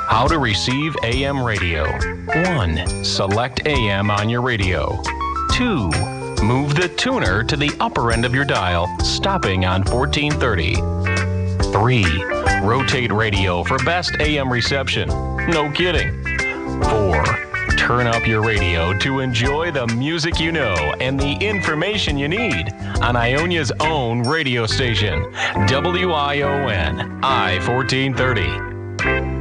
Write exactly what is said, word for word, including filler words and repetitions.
How to receive A M radio. one. Select A M on your radio. two. Move the tuner to the upper end of your dial, stopping on fourteen thirty. three. Rotate radio for best A M reception. No kidding. four. Turn up your radio to enjoy the music you know and the information you need on Ionia's own radio station, W I O N I fourteen thirty.